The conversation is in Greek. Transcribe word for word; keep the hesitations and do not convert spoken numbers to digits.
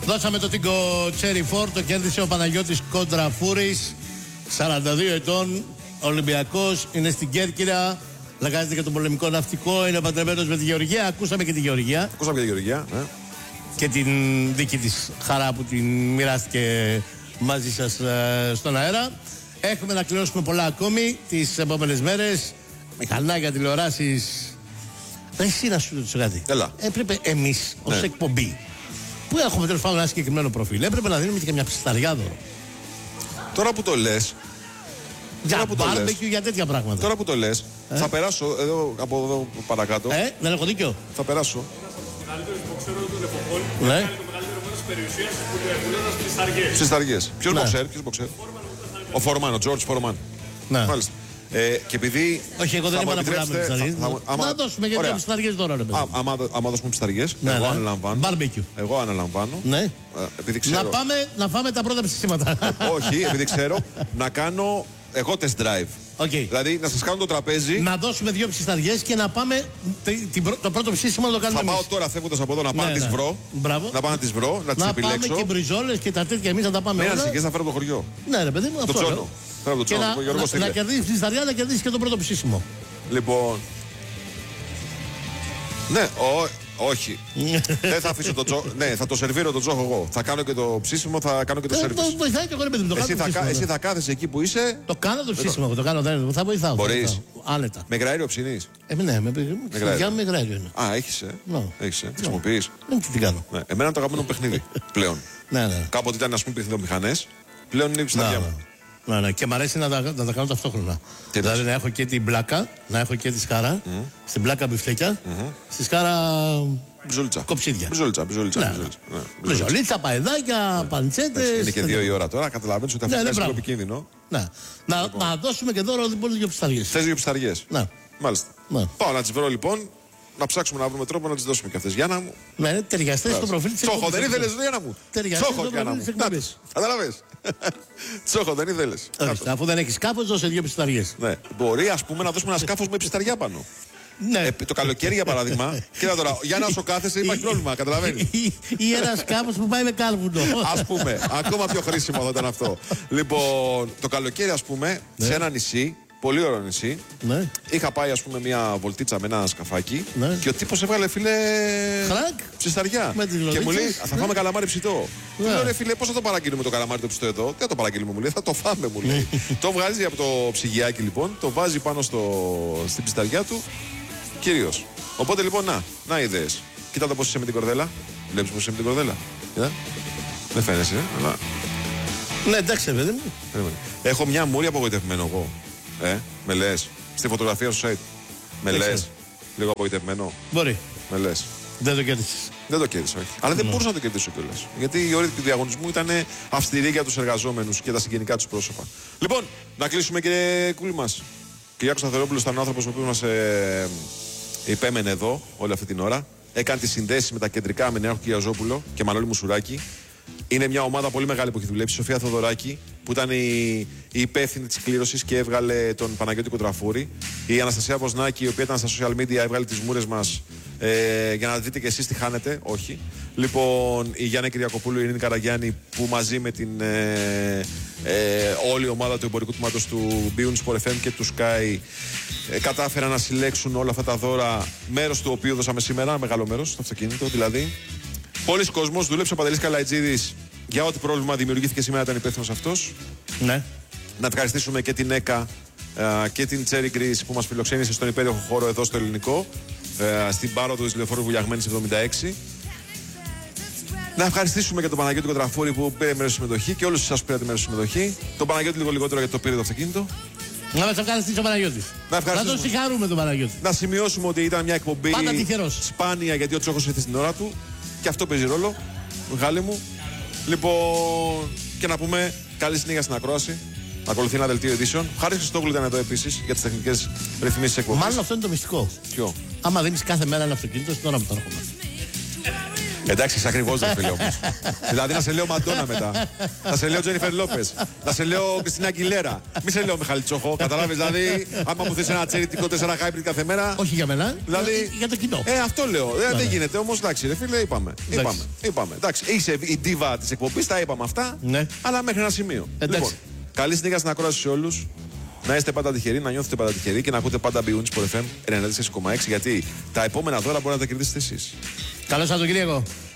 Δώσαμε το Τίνκο Cherry Ford, το κέρδισε ο Παναγιώτης Κοντραφούρης, σαράντα δύο ετών, Ολυμπιακός, είναι στην Κέρκυρα, λαγάζεται για τον πολεμικό ναυτικό, είναι παντρεμένος με τη Γεωργία. Ακούσαμε και τη Γεωργία. Ακούσαμε και τη Γεωργία, ναι. Και την δική της χαρά που την μοιράστηκε μαζί σας ε, στον αέρα. Έχουμε να κληρώσουμε πολλά ακόμη τις επόμενες μέρες. Μηχανάκια, τηλεοράσεις. Εσύ να σου ρωτήσω κάτι. Έλα. Έπρεπε εμείς ως ναι. εκπομπή, που έχουμε τέλος πάντων ένα συγκεκριμένο προφίλ, έπρεπε να δίνουμε και μια ψισταριά δώρο. Τώρα που το λες. Για μπάρμπεκιου, για τέτοια πράγματα. Τώρα που το λες, ε? θα περάσω εδώ, από εδώ παρακάτω. Ε, δεν έχω δίκιο. Θα περάσω. Ναι. Στις ταργές. Ποιος μποξέρ, ποιος μποξέρ. Ο Φορμάν, ο Τζόρτζ Φορμάν. Ναι. Μάλιστα. Ε, και επειδή. Όχι, εγώ δεν είπα να πουλάμε ψισταριές. Να δώσουμε για δύο ψισταριές τώρα, ρε παιδί. Άμα δώσουμε ψισταριές, ναι, εγώ ναι. αναλαμβάνω. Μπάρμπεκιου. Εγώ αναλαμβάνω. Ναι. Επειδή ξέρω. Να πάμε να φάμε τα πρώτα ψηστήματα. Όχι, επειδή ξέρω να κάνω εγώ test drive. Okay. Δηλαδή να σας κάνω το τραπέζι. Να δώσουμε δύο ψισταριές και να πάμε. Το πρώτο ψήσιμο να το κάνουμε. Θα πάω εμείς. Τώρα φεύγοντας από εδώ να πάω ναι, να τις ναι. βρω. Μπράβο. Να πάω να τις βρω, να τις να επιλέξω. Να πάμε και μπριζόλες και τα τέτοια εμείς να τα πάμε. Ναι, ανησυχείς να φέρω το χωριό. Ναι, ρε παιδί μου, αυτό. Το τσόνο. Φέρω το τσόνο. Και να, να, να κερδίσεις ψισταριά, να κερδίσεις και το πρώτο ψήσιμο. Λοιπόν. Ναι, ο, όχι. Δεν θα αφήσω το τζο. Ναι, θα το σερβίρω το τζόγο εγώ. Θα κάνω και το ψήσιμο, θα κάνω και το σερβίρ. Το βοηθάει και εγώ, ρε παιδί μου. Εσύ, εσύ θα κάθεσαι εκεί που είσαι. Το κάνω το ψήσιμο, το κάνω. Δεν θα βοηθάω. Μπορείς. Άνετα. Με γραέριο ψηνείς. Ε, ναι, με γραέριο. Με γραέριο είναι. Α, έχεις. Ε. Έχεις. Ε. Χρησιμοποιείς. Δεν τι κάνω. Ναι. Εμένα είναι το αγαπημένο παιχνίδι πλέον. Ναι, ναι. Κάποτε ήταν ας πούμε παιχνιδομηχανές. Πλέον είναι η ψηφιακή μου. Ναι, ναι. Και μ' αρέσει να τα, να τα κάνω ταυτόχρονα. Τι δηλαδή να έχω και την μπλάκα, να έχω και τη σκάρα. Mm. Στην μπλάκα μπιφτέκια, mm-hmm. στη σκάρα μπιζόλιτσα. Κοψίδια. Μπιζόλιτσα, μπιζόλιτσα. Ναι, ναι. Μπιζόλιτσα, παεδάκια, ναι. Παντσέτες. Είναι και δύο η ώρα τώρα, καταλαβαίνεις ότι αυτό είναι λίγο επικίνδυνο. Ναι. Να, λοιπόν. να δώσουμε και δώρο λοιπόν δύο ψισταριές. Θες δύο ψισταριές. Ναι. Μάλιστα. Ναι. Πάω να τις βρω λοιπόν. Να ψάξουμε να βρούμε τρόπο να τις δώσουμε και αυτές. Γιάννα μου. Ναι, ταιριαστές στο προφίλ της εκπομπής. Τσόχο, δεν ήθελες, Γιάννα μου. Ταιριαστές στο προφίλ της εκπομπής. Καταλαβες. Τσόχο, δεν ήθελες. Αφού δεν έχεις σκάφος, δώσε δύο ψισταριές. Ναι. Μπορεί, ας πούμε, να δώσουμε ένα σκάφος με ψισταριά πάνω. Ναι. Ε, το καλοκαίρι, για παράδειγμα. Κοίτα τώρα, για να σου κάθεσαι, υπάρχει πρόβλημα, καταλαβαίνεις. Ή ένα σκάφος που πάει με κάλβουνο. Ας πούμε, ακόμα πιο χρήσιμο θα ήταν αυτό. Λοιπόν, το καλοκαίρι, ας πούμε, σε ένα νησί. Πολύ ωραίο νησί. Ναι. Είχα πάει, ας πούμε, μια βολτίτσα με ένα σκαφάκι. Ναι. Και ο τύπος έβγαλε, φίλε. Χρακ. Ψισταριά. Και μου λέει, θα φάμε καλαμάρι ψητό. Του λέω, ρε φίλε, πώς θα το παραγγείλουμε το καλαμάρι το ψητό εδώ. Τι θα το παραγγείλουμε, μου λέει, θα το φάμε, μου λέει. Το βγάζει από το ψυγιάκι, λοιπόν, το βάζει πάνω στο... στην ψισταριά του. Κυρίως. Οπότε, λοιπόν, να, να ιδέες. Κοίτα το πώς είσαι με την κορδέλα. Βλέπεις πώς είσαι με την κορδέλα. Κοίτα. Δεν φαίνεσαι, αλλά. Ναι, εντάξει, παιδί μου. Έχω μια μούρη απογοητευμένο εγώ. Ε, με λες. Στη φωτογραφία στο site. Με λες. Λίγο απογοητευμένο. Μπορεί. Με λες. Δεν το κέρδισες. Δεν το κέρδισα, όχι. Αλλά δεν μπορούσα να το κερδίσω κιόλας. Γιατί η όρια του διαγωνισμού ήταν αυστηρή για τους εργαζόμενους και τα συγγενικά τους πρόσωπα. Λοιπόν, να κλείσουμε, κύριε Κούλη μας. Κυριάκος Σταθερόπουλος ήταν ο άνθρωπος ο οποίος μας ε, υπέμενε εδώ όλη αυτή την ώρα. Έκανε τις συνδέσεις με τα κεντρικά με Νέαρχο Κυριαζόπουλο και Μανώλη Μουσουράκη. Είναι μια ομάδα πολύ μεγάλη που έχει δουλέψει. Η Σοφία Θοδωράκη, που ήταν η, η υπεύθυνη της κλήρωσης και έβγαλε τον Παναγιώτη Κοντραφούρη. Η Αναστασία Βοσνάκη, η οποία ήταν στα social media, έβγαλε τις μούρες μας ε, για να δείτε και εσείς τι χάνετε. Όχι. Λοιπόν, η Γιάννη Κυριακοπούλου, η Ειρήνη Καραγιάννη, που μαζί με την ε, ε, όλη η ομάδα του εμπορικού τμήματος του Beyond Sport εφ εμ και του Sky ε, κατάφεραν να συλλέξουν όλα αυτά τα δώρα, μέρος του οποίου δώσαμε σήμερα, ένα μεγάλο μέρος, στο αυτοκίνητο δηλαδή. Πολλοί κόσμος, δούλεψε ο Παντελής Καλαϊτζίδης για ό,τι πρόβλημα δημιουργήθηκε σήμερα, ήταν υπεύθυνος αυτός. Ναι. Να ευχαριστήσουμε και την ΕΚΑ uh, και την Cherry Greece που μας φιλοξένησε στον υπέροχο χώρο εδώ στο ελληνικό, uh, στην πάροδο της Λεωφόρου Βουλιαγμένης εβδομήντα έξι. Να ευχαριστήσουμε και τον Παναγιώτη Κοντραφούρη που πήρε μέρος στη συμμετοχή και όλους εσάς που πήρατε μέρος στη συμμετοχή. Τον Παναγιώτη λίγο λιγότερο γιατί το πήρε το αυτοκίνητο. Να μας ευχαριστήσει ο Παναγιώτης. Να, να τον συγχαρούμε τον Παναγιώτη. Να σημειώσουμε ότι ήταν μια εκπομπή σπάνια γιατί ο Τσόχος ήρθε στην ώρα του. Και αυτό παίζει ρόλο, Μιχάλη μου. Λοιπόν, και να πούμε καλή συνέχεια στην ακρόαση. Ακολουθεί ένα δελτίο ειδήσεων. Χάρης Χριστόγλου ήταν εδώ επίσης για τις τεχνικές ρυθμίσεις εκπομπής. Μάλλον αυτό είναι το μυστικό. Ποιο? Άμα δίνεις κάθε μέρα ένα αυτοκίνητο στην ώρα που το έρχομαι. Εντάξει, είσαι ακριβώς ρε φίλε όμως. Δηλαδή να σε λέω Μαντόνα μετά. Να σε λέω Τζένιφερ Λόπες. Να σε λέω Κριστίνα Αγγιλέρα. Μη σε λέω Μιχάλη Τσόχο. Καταλάβεις δηλαδή, άμα μου θες ένα τσέριτικο τέσσερα hybrid κάθε μέρα. Όχι για μένα. Δηλαδή, για το κοινό. Ε, αυτό λέω. Ε, ναι, δεν ναι. γίνεται όμως. Εντάξει, ρε φίλε, είπαμε. Είπαμε. είπαμε. Εντάξει, είσαι η ντίβα της εκπομπής, τα είπαμε αυτά. Ναι. Αλλά μέχρι ένα σημείο. Εντάξει. Λοιπόν, καλή συνέχεια στην ακρόαση σε όλους. Να είστε πάντα τυχεροί, να νιώθετε πάντα τυχεροί και να ακούτε πάντα Beyond Sport εφ εμ ενενήντα τέσσερα κόμμα έξι γιατί τα επόμενα δώρα μπορεί να τα κερδίσετε εσείς. Καλό Σαββατοκύριακο.